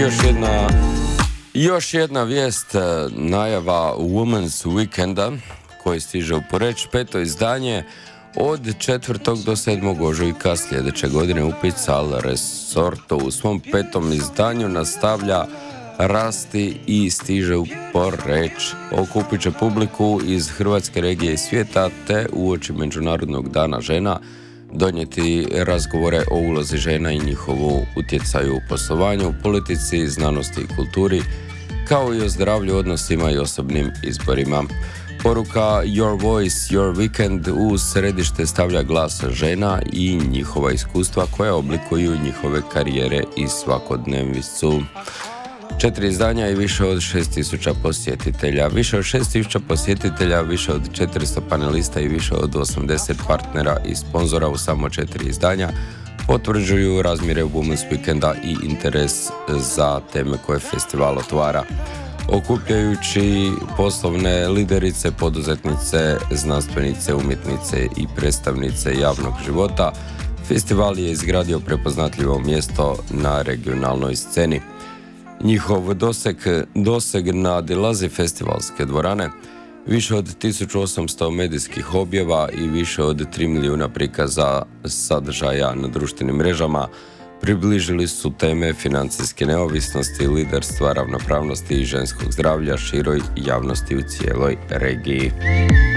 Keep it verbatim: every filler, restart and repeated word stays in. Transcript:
još jedna, još jedna vijest, najava Women's Weekenda koji stiže u Poreč, peto izdanje od četvrtog do sedmog ožujka sljedeće godine. Upical Resorto u svom petom izdanju nastavlja rasti i stiže u Poreč. Okupit će publiku iz Hrvatske regije i svijeta te uoči Međunarodnog dana žena donijeti razgovore o ulozi žena i njihovu utjecaju u poslovanju, politici, znanosti i kulturi, kao i o zdravlju, odnosima i osobnim izborima. Poruka Your Voice, Your Weekend u središte stavlja glas žena i njihova iskustva koja oblikuju njihove karijere i svakodnevnicu. Četiri izdanja i više od šest tisuća posjetitelja. Više od šest tisuća posjetitelja, više od četiristo panelista i više od osamdeset partnera i sponzora u samo četiri izdanja potvrđuju razmjere Women's Weekenda i interes za teme koje festival otvara. Okupljajući poslovne liderice, poduzetnice, znanstvenice, umjetnice i predstavnice javnog života, festival je izgradio prepoznatljivo mjesto na regionalnoj sceni. Njihov doseg, doseg nadilazi festivalske dvorane, više od tisuću osamsto medijskih objava i više od tri milijuna prikaza sadržaja na društvenim mrežama približili su teme financijske neovisnosti, liderstva, ravnopravnosti i ženskog zdravlja široj javnosti u cijeloj regiji.